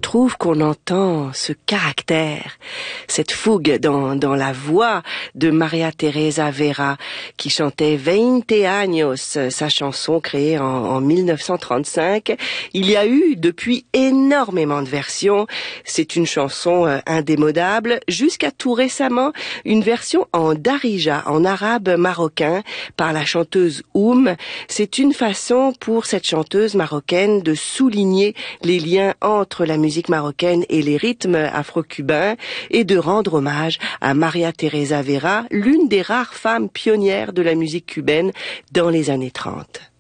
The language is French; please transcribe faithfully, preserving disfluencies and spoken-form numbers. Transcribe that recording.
trouve qu'on entend ce caractère, cette fougue dans, dans la voix de Maria Teresa Vera, qui chantait Veinte años, sa chanson créée en, en mille neuf cent trente-cinq. Il y a eu depuis énormément de versions. C'est une chanson euh, indémodable, jusqu'à tout récemment, une version en darija, en arabe marocain, par la chanteuse Oum. C'est une façon pour cette chanteuse marocaine de souligner les liens entre la musique marocaine et les rythmes afro-cubains et de rendre hommage à Maria Teresa Vera, l'une des rares femmes pionnières de la musique cubaine dans les années trente.